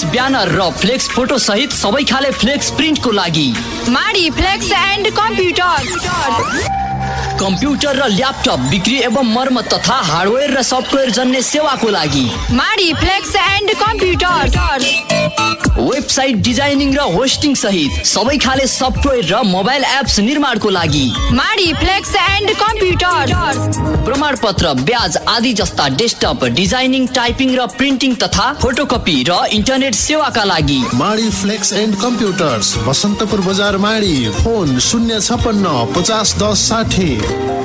Banner र flex photo सहित सबै खाले फ्लेक्स प्रिन्टको लागि माडी फ्लेक्स एन्ड कम्प्युटर र ल्यापटप बिक्री एवं मर्मत तथा हार्डवेयर र सफ्टवेयर जन्ने सेवाको लागि माडी flex and computer website designing र होस्टिङ सहित सबै खाले सफ्टवेयर र मोबाइल एप्स निर्माणको लागि माडी फ्लेक्स एन्ड कम्प्युटर प्रमाणपत्र ब्याज आदि जस्ता डेस्कटप डिजाइनिङ टाइपिङ र प्रिन्टिङ तथा फोटोकपी र इन्टरनेट सेवाका लागि माडी फ्लेक्स एन्ड कम्प्युटर्स, बसन्तपुर बजार माडी। फोन 056 50 10 60।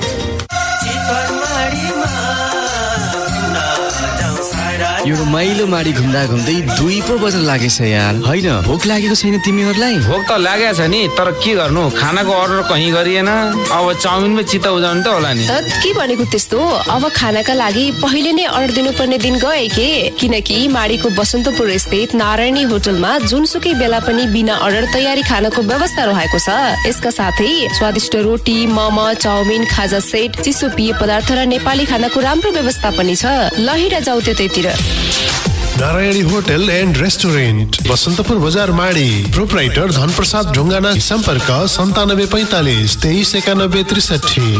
यो रमाइलो माडी घुम्दा घुम्दै 2 पो बज्न लागेछ यार। हैन भोक लागेको छैन तिमीहरूलाई? भोक त लागेको छ नि, तर के गर्नु, खानाको अर्डर कहीँ गरिएन। अब चाउमिनमै चित्त उजाउनु त होला नि। के भनेको त्यस्तो? अब खानाका लागि पहिले नै अर्डर दिनुपर्ने दिन गए के? किनकि माडीको बसन्तपुर स्थित नारायणी होटलमा जुनसुकै बेला पनि बिना अर्डर तयारी खानाको व्यवस्था रहेको छ। यसका साथै स्वादिष्ट रोटी, मोमो, चाउमिन, खाजा सेट, चिसो पेय पदार्थ र नेपाली खानाको राम्रो व्यवस्था पनि छ। लहिरा जाऊ त्यतैतिर। Narayani hotel and restaurant, Basantapur बजार माडी। प्रोप्राइटर धनप्रसाद ढुङ्गाना। सम्पर्क 9745 23 91 63।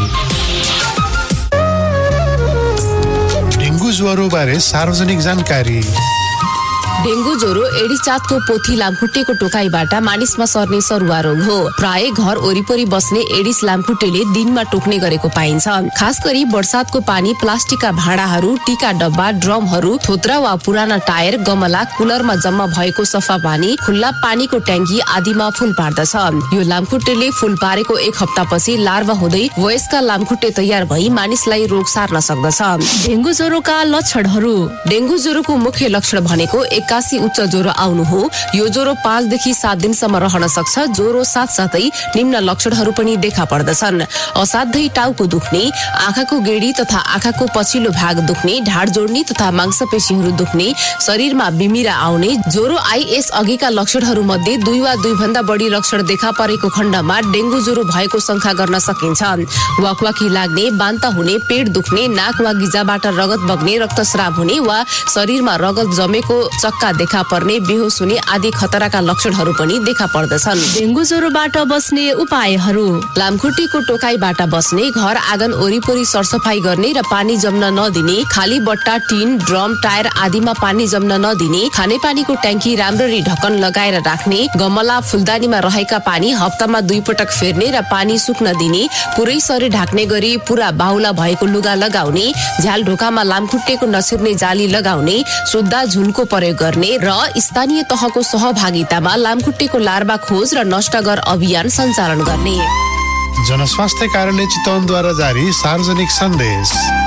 डेङ्गु ज्वरो बारे सार्वजनिक जानकारी। डेङ्गु ज्वरो एडिस जातको पोथी लामखुट्टेको टोकाइबाट मानिसमा सर्ने सरुवा रोग हो। प्राय घर वरिपरि बस्ने एडिस लामखुट्टेले दिनमा टोक्ने गरेको पाइन्छ। खास गरी बर्सातको पानी, प्लास्टिकका भाँडाहरू, टीका डब्बा, ड्रमहरू, थोत्रा वा पुराना टायर, गमला, कुलरमा जम्मा भएको सफा पानी, खुल्ला पानीको ट्याङ्की आदिमा फूल पार्दछ। यो लामखुट्टेले फूल पारेको 1 हप्तापछि लार्वा हुँदै वयस्क लामखुट्टे तयार भई मानिसलाई रोग सार्न सक्दछ। डेङ्गु ज्वरोका लक्षणहरू। डेङ्गु ज्वरोको मुख्य लक्षण भनेको 81 उच्च ज्वरो आउनु हो। यो ज्वरो 5 देखि 7 दिनसम्म रहन सक्छ। ज्वरो साथसाथै निम्न लक्षणहरू पनि देखा पर्दछन्। असाध्यै टाउको दुख्ने, आँखाको गेडी तथा आँखाको पछिल्लो भाग दुख्ने, ढाड जोड्ने तथा मांसपेशीहरू दुख्ने, शरीरमा बिमिरा आउने। ज्वरो आइएस अघिका लक्षणहरू मध्ये 2 वा 2 भन्दा बढी लक्षण देखा परेको खण्डमा डेङ्गु ज्वरो भएको शंका गर्न सकिन्छ। वाकवाकी लाग्ने, बान्ता हुने, पेट दुख्ने, नाक वा गिजाबाट रगत बग्ने, रक्तस्राव हुने वा शरीरमा रगत जमेको चक्का देखा पर्ने, बेहोस हुने आदि खतराका लक्षणहरू पनि देखा पर्दछन्। डेङ्गु ज्वरोबाट बस्ने उपायहरू। लामखुट्टेको टोकाइबाट बस्ने, घर आँगन वरिपरि सरसफाई गर्ने र पानी जम्न नदिने, खाली बट्टा, टिन, ड्रम, टायर आदिमा पानी जम्न नदिने, खानेपानीको ट्याङ्की राम्ररी ढक्कन लगाएर राख्ने, गमला, फुलदानीमा रहेका पानी हप्तामा 2 पटक फेर्ने र पानी सुक्न दिने, पुरै शरीर ढाक्ने गरी पुरा बाहुला भएको लुगा लगाउने, झ्याल ढोकामा लामखुट्टेको नछिर्ने जाली लगाउने, शुद्ध झुलको प्रयोग गर्ने र स्थानीय तहको सहभागितामा लामखुट्टेको लार्वा खोज र नष्ट गर अभियान सञ्चालन गर्ने। जनस्वास्थ्य कार्यालय चितवनद्वारा जारी सार्वजनिक सन्देश।